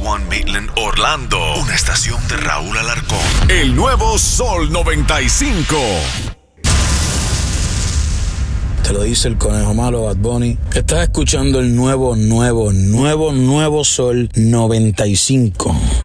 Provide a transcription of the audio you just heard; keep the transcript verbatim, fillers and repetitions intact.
uno Maitland, Orlando. Una estación de Raúl Alarcón. El nuevo Sol noventa y cinco. Te lo dice el conejo malo, Bad Bunny. Estás escuchando el nuevo, nuevo, nuevo, nuevo Sol noventa y cinco.